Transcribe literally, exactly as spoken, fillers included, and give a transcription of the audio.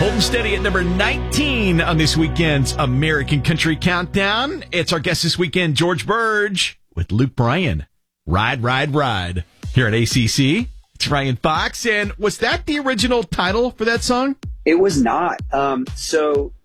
Holding steady at number nineteen on this weekend's American Country Countdown. It's our guest this weekend, George Burge, with Luke Bryan. Ride, Ride, Ride. Here at A C C, it's Ryan Fox. And was that the original title for that song? It was not. Um, so